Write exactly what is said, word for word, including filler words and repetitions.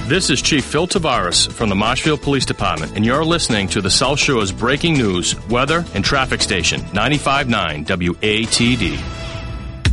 This is Chief Phil Tavares from the Marshfield Police Department, and you're listening to the South Shore's breaking news, weather, and traffic station, ninety-five point nine W A T D.